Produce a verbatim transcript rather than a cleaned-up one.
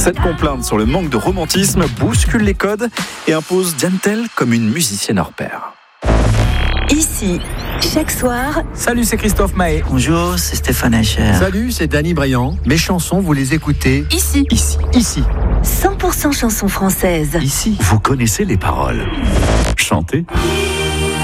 Cette complainte sur le manque de romantisme bouscule les codes et impose Diane Tell comme une musicienne hors pair. Ici, chaque soir. Salut, c'est Christophe Maé. Bonjour, c'est Stéphane Echer. Salut, c'est Danny Briand. Mes chansons, vous les écoutez Ici. Ici. Ici. cent pour cent chansons françaises. Ici. Vous connaissez les paroles. Chantez.